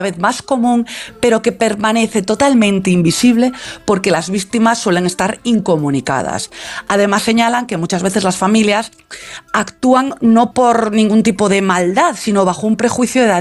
vez más común, pero que permanece totalmente invisible porque las víctimas suelen estar incomunicadas. Además, señalan que muchas veces las familias actúan no por ningún tipo de maldad, sino bajo un prejuicio de